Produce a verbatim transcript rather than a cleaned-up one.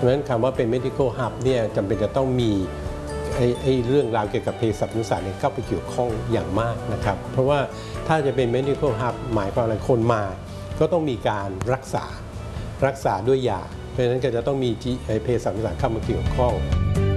ราะฉะนั้นคำว่าเป็น medical hub เนี่ยจำเป็นจะต้องมีไอ้ไอ้เรื่องราวเกี่ยวกับเภสัชนุศาสตร์เนี่ยเข้าไปเกี่ยวข้องอย่างมากนะครับเพราะว่าถ้าจะเป็น medical hub หมายความอะไรคนมาก็ต้องมีการรักษารักษาด้วยยาเพราะฉะนั้นก็จะต้องมีเภสัชนุศาสตร์เข้ามาเกี่ยวข้อง